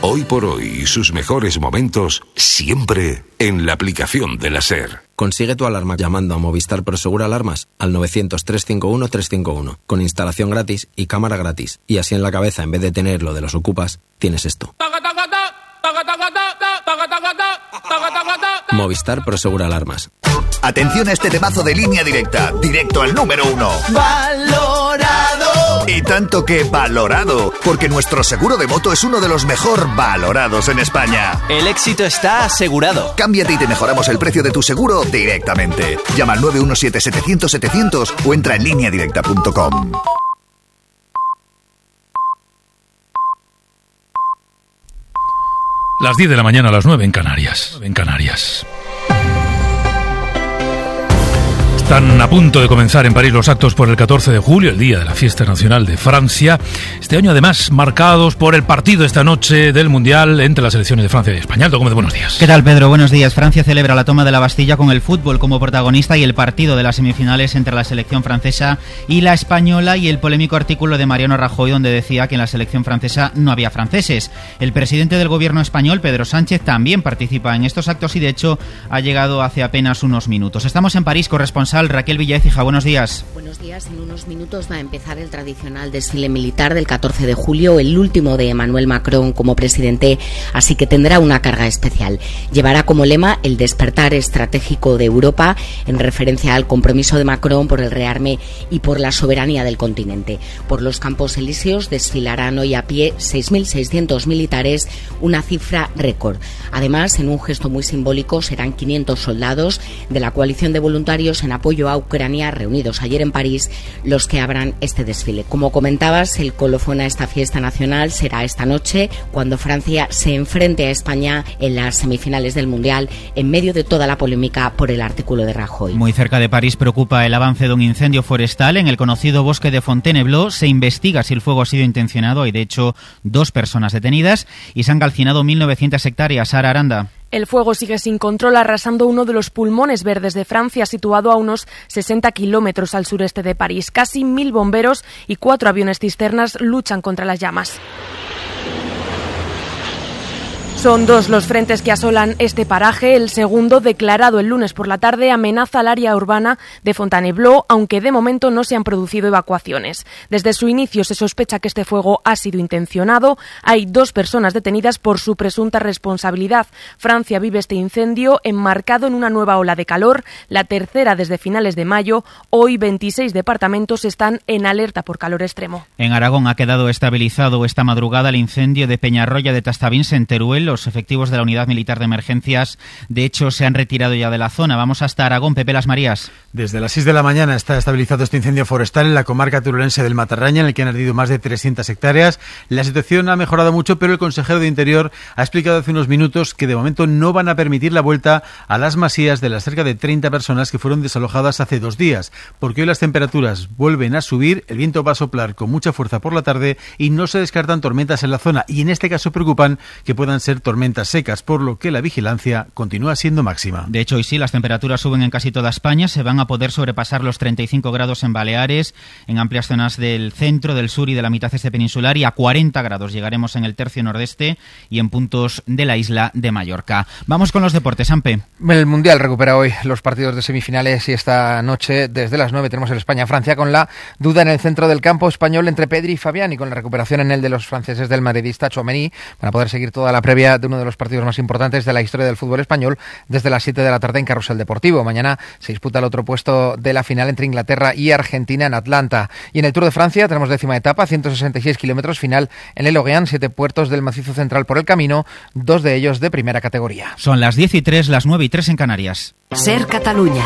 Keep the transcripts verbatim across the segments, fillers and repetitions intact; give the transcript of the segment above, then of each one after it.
Hoy por hoy y sus mejores momentos siempre en la aplicación de la SER. Consigue tu alarma llamando a Movistar Prosegur Alarmas al novecientos, trescientos cincuenta y uno, trescientos cincuenta y uno, con instalación gratis y cámara gratis. Y así en la cabeza, en vez de tener lo de los ocupas, tienes esto. Movistar Prosegur Alarmas. Atención a este temazo de Línea Directa, directo al número uno. ¡Valorado! Y tanto que valorado, porque nuestro seguro de moto es uno de los mejor valorados en España. El éxito está asegurado. Cámbiate y te mejoramos el precio de tu seguro directamente. Llama al nueve uno siete, setecientos, setecientos o entra en línea directa punto com. Las diez de la mañana a las nueve en Canarias. En Canarias. Están a punto de comenzar en París los actos por el catorce de julio, el día de la fiesta nacional de Francia. Este año, además, marcados por el partido esta noche del Mundial entre las selecciones de Francia y España. Aldo Gómez, buenos días. ¿Qué tal, Pedro? Buenos días. Francia celebra la toma de la Bastilla con el fútbol como protagonista y el partido de las semifinales entre la selección francesa y la española, y el polémico artículo de Mariano Rajoy donde decía que en la selección francesa no había franceses. El presidente del gobierno español, Pedro Sánchez, también participa en estos actos y, de hecho, ha llegado hace apenas unos minutos. Estamos en París, corresponsal Raquel Villaécija, buenos días. Buenos días. En unos minutos va a empezar el tradicional desfile militar del catorce de julio, el último de Emmanuel Macron como presidente, así que tendrá una carga especial. Llevará como lema el despertar estratégico de Europa, en referencia al compromiso de Macron por el rearme y por la soberanía del continente. Por los Campos Elíseos desfilarán hoy a pie seis mil seiscientos militares, una cifra récord. Además, en un gesto muy simbólico, serán quinientos soldados de la coalición de voluntarios en apoyo a Ucrania, reunidos ayer en París, los que abran este desfile. Como comentabas, el colofón a esta fiesta nacional será esta noche, cuando Francia se enfrente a España en las semifinales del Mundial, en medio de toda la polémica por el artículo de Rajoy. Muy cerca de París preocupa el avance de un incendio forestal en el conocido bosque de Fontainebleau. Se investiga si el fuego ha sido intencionado. Hay, de hecho, dos personas detenidas y se han calcinado mil novecientas hectáreas. Sara Aranda. El fuego sigue sin control, arrasando uno de los pulmones verdes de Francia, situado a unos sesenta kilómetros al sureste de París. Casi mil bomberos y cuatro aviones cisternas luchan contra las llamas. Son dos los frentes que asolan este paraje. El segundo, declarado el lunes por la tarde, amenaza al área urbana de Fontainebleau, aunque de momento no se han producido evacuaciones. Desde su inicio se sospecha que este fuego ha sido intencionado. Hay dos personas detenidas por su presunta responsabilidad. Francia vive este incendio enmarcado en una nueva ola de calor, la tercera desde finales de mayo. Hoy veintiséis departamentos están en alerta por calor extremo. En Aragón ha quedado estabilizado esta madrugada el incendio de Peñarroya de Tastavins, en Teruel. Los efectivos de la Unidad Militar de Emergencias, de hecho, se han retirado ya de la zona. Vamos hasta Aragón. Pepe Las Marías. Desde las seis de la mañana está estabilizado este incendio forestal en la comarca teruelense del Matarraña, en el que han ardido más de trescientas hectáreas. La situación ha mejorado mucho, pero el consejero de Interior ha explicado hace unos minutos que de momento no van a permitir la vuelta a las masías de las cerca de treinta personas que fueron desalojadas hace dos días, porque hoy las temperaturas vuelven a subir, el viento va a soplar con mucha fuerza por la tarde y no se descartan tormentas en la zona, y en este caso preocupan que puedan ser tormentas secas, por lo que la vigilancia continúa siendo máxima. De hecho, hoy sí, las temperaturas suben en casi toda España. Se van a poder sobrepasar los treinta y cinco grados en Baleares, en amplias zonas del centro, del sur y de la mitad este peninsular, y a cuarenta grados llegaremos en el tercio nordeste y en puntos de la isla de Mallorca. Vamos con los deportes, Ampe. El Mundial recupera hoy los partidos de semifinales y esta noche desde las nueve tenemos el España-Francia, con la duda en el centro del campo español entre Pedri y Fabián, y con la recuperación en el de los franceses del madridista Tchouaméni, para poder seguir toda la previa de uno de los partidos más importantes de la historia del fútbol español desde las siete de la tarde en Carrusel Deportivo. Mañana se disputa el otro puesto de la final entre Inglaterra y Argentina en Atlanta. Y en el Tour de Francia tenemos décima etapa, ciento sesenta y seis kilómetros, final en El Orient, siete puertos del macizo central por el camino, dos de ellos de primera categoría. Son las diez y tres, las nueve y tres en Canarias. SER Catalunya.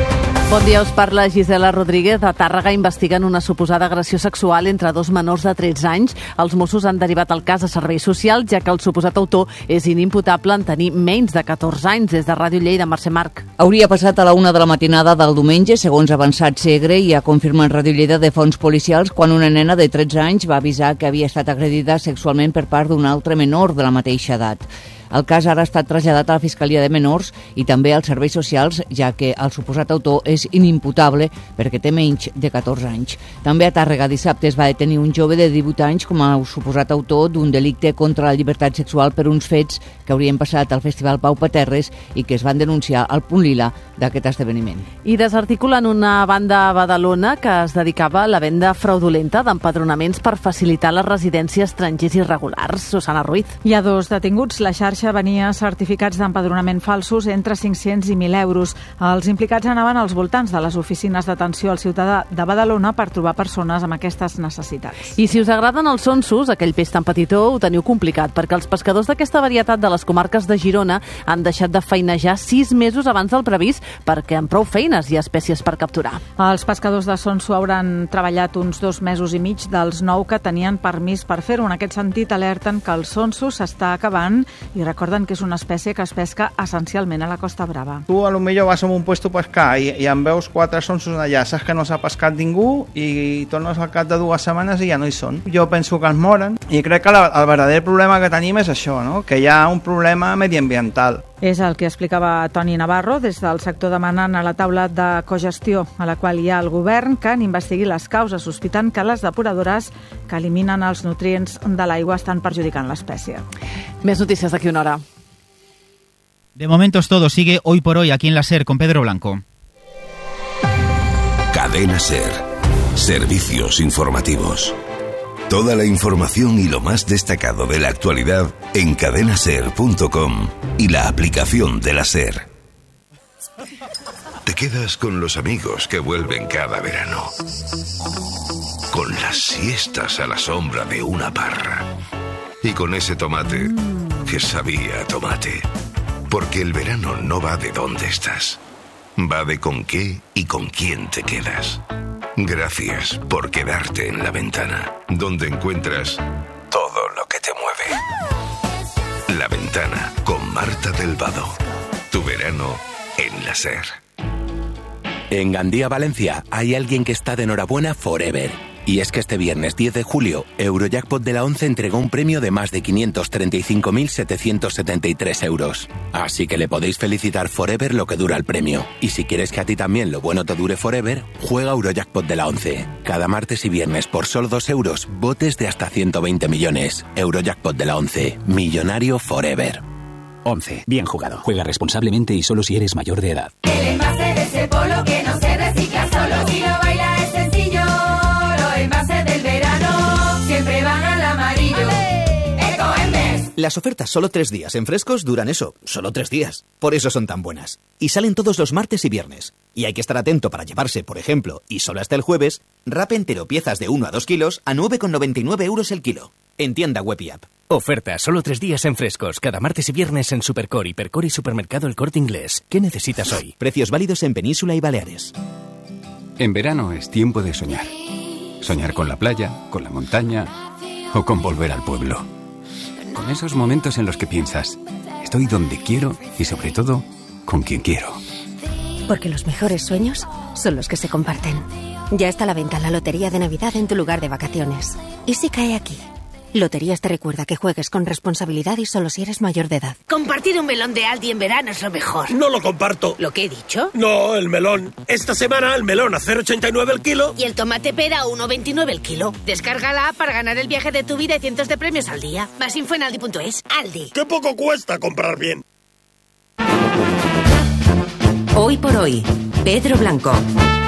Bon dia, us parla Gisela Rodríguez. A Tàrrega investiguen una suposada agressió sexual entre dos menors de tretze anys. Els Mossos han derivat el cas a Serveis Socials, ja que el suposat autor és inimputable en tenir menys de catorze anys. Des de Ràdio Lleida, Mercè Marc. Hauria passat a la una de la matinada del diumenge, segons ha avançat Segre, i ha confirmat Ràdio Lleida de fons policials, quan una nena de tretze anys va avisar que havia estat agredida sexualment per part d'un altre menor de la mateixa edat. El cas ara ha estat traslladat a la Fiscalia de Menors i també als serveis socials, ja que el suposat autor és inimputable perquè té menys de catorze anys. També a Tàrrega dissabte es va detenir un jove de divuit anys com a suposat autor d'un delicte contra la llibertat sexual per uns fets que haurien passat al Festival Pau Paterres i que es van denunciar al punt lila d'aquest esdeveniment. I desarticulen una banda a Badalona que es dedicava a la venda fraudulenta d'empadronaments per facilitar les residències estrangers irregulars. Susana Ruiz. Hi ha dos detinguts. La xarxa venia certificats d'empadronament falsos entre cinc-cents i mil euros. Els implicats anaven als voltants de les oficines d'atenció al ciutadà de Badalona per trobar persones amb aquestes necessitats. I si us agraden els sonsos, aquell peix tan petitó, ho teniu complicat, perquè els pescadors d'aquesta varietat de les comarques de Girona han deixat de feinejar sis mesos abans del previst perquè amb prou feines hi ha espècies per capturar. Els pescadors de sonso hauran treballat uns dos mesos i mig dels nou que tenien permís per fer-ho. En aquest sentit, alerten que el sonso s'està acabant i recorden que és una espècie que es pesca essencialment a la Costa Brava. Tu a lo millor vas a un puesto a pescar i, i en veus quatre sonsos allà, saps que no s'ha pescat ningú i tornes al cap de dues setmanes i ja no hi són. Jo penso que els moren i crec que la, el verdader problema que tenim és això, no? Que hi ha un problema mediambiental. És el que explicava Toni Navarro des del sector demanant a la taula de cogestió, a la qual hi ha el govern que en investigui les causes, sospitant que les depuradores que eliminen els nutrients de l'aigua estan perjudicant l'espècie. Més notícies d'aquí una hora. De momento es todo. Sigue Hoy por Hoy aquí en la SER con Pedro Blanco. Cadena SER. Servicios informativos. Toda la información y lo más destacado de la actualidad en cadena ser punto com y la aplicación de la SER. Te quedas con los amigos que vuelven cada verano. Con las siestas a la sombra de una parra. Y con ese tomate que sabía a tomate. Porque el verano no va de dónde estás. Va de con qué y con quién te quedas. Gracias por quedarte en La Ventana, donde encuentras todo lo que te mueve. La Ventana con Marta del Vado. Tu verano en la SER. En Gandía, Valencia, hay alguien que está de enhorabuena forever. Y es que este viernes diez de julio, Eurojackpot de la once entregó un premio de más de quinientos treinta y cinco mil setecientos setenta y tres euros. Así que le podéis felicitar forever lo que dura el premio. Y si quieres que a ti también lo bueno te dure forever, juega Eurojackpot de la once. Cada martes y viernes por solo dos euros, botes de hasta ciento veinte millones. Eurojackpot de la once. Millonario forever. once. Bien jugado. Juega responsablemente y solo si eres mayor de edad. El envase de ese polo que no se recicla solo. Si lo baila es sencillo. Los envases del verano siempre van al amarillo. Ecoembes. Las ofertas solo tres días en Frescos duran eso, solo tres días. Por eso son tan buenas. Y salen todos los martes y viernes. Y hay que estar atento para llevarse, por ejemplo, y solo hasta el jueves, wrap entero piezas de uno a dos kilos a nueve con noventa y nueve euros el kilo. En tienda web y app. Oferta solo tres días en Frescos, cada martes y viernes en Supercor, Hipercor y Supermercado El Corte Inglés. ¿Qué necesitas hoy? Precios válidos en Península y Baleares. En verano es tiempo de soñar. Soñar con la playa, con la montaña o con volver al pueblo. Con esos momentos en los que piensas, estoy donde quiero y sobre todo, con quien quiero. Porque los mejores sueños son los que se comparten. Ya está a la venta la Lotería de Navidad en tu lugar de vacaciones. ¿Y si cae aquí? Loterías te recuerda que juegues con responsabilidad y solo si eres mayor de edad. Compartir un melón de Aldi en verano es lo mejor. No lo comparto. ¿Lo que he dicho? No, el melón. Esta semana el melón a cero coma ochenta y nueve el kilo. Y el tomate pera a uno coma veintinueve el kilo. Descarga la app para ganar el viaje de tu vida y cientos de premios al día. Más info en aldi punto es. Aldi. ¡Qué poco cuesta comprar bien! Hoy por hoy, Pedro Blanco.